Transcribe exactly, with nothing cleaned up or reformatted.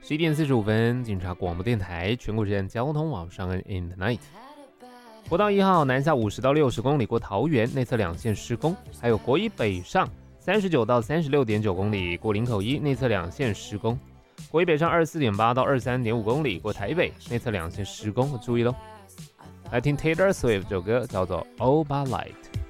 十一点四十五分，警察广播电台全国人交通网上恩 in the night。国道一号南下五十到六十公里过桃园，内侧两线施工；还有国一北上三十九到三十六点九公里过林口一，内侧两线施工；国一北上二十四点八到二十三点五公里过台北，内侧两线施工，注意喽。来听 Taylor Swift 这首歌叫做《All But Light》。